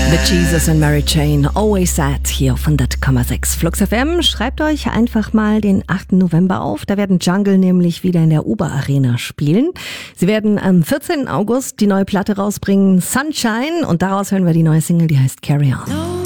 The Jesus and Mary Chain, Always Sad, hier auf 100,6 Flux FM. Schreibt euch einfach mal den 8. November auf. Da werden Jungle nämlich wieder in der Uber-Arena spielen. Sie werden am 14. August die neue Platte rausbringen, Sunshine. Und daraus hören wir die neue Single, die heißt Carry On.